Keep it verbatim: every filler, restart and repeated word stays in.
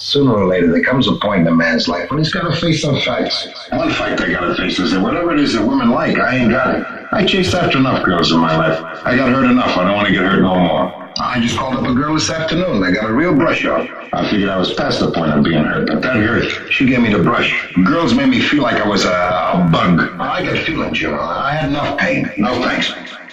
Sooner or later, there comes a point in a man's life when he's got to face some facts. One fact I got to face is that whatever it is that women like, I ain't got it. I chased after enough girls in my life. I got hurt enough. I don't want to get hurt no more. I just called up a girl this afternoon. I got a real brush off. I figured I was past the point of being hurt, but that hurt. She gave me the brush. Girls made me feel like I was a, a bug. I got feelings, you know. I had enough pain. No thanks.